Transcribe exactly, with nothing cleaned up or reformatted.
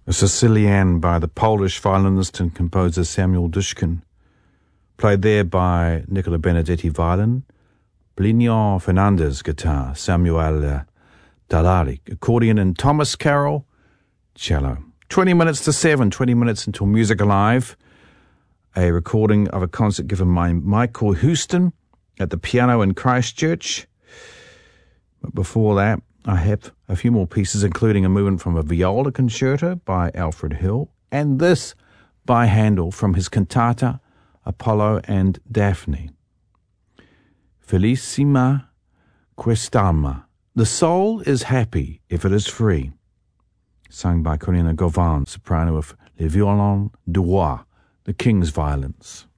a Sicilian by the Polish violinist and composer Samuel Dushkin, played there by Nicola Benedetti violin, Plinio Fernandez guitar, Samuel uh, Dalari accordion, and Thomas Carroll cello. twenty minutes to seven, twenty minutes until Music Alive, a recording of a concert given by Michael Houston at the piano in Christchurch. But before that, I have a few more pieces, including a movement from a viola concerto by Alfred Hill, and this by Handel from his cantata Apollo and Daphne. Felicissima quest'alma. The soul is happy if it is free. Sung by Corina Govan, soprano of Le Violon du Roi, the King's Violins.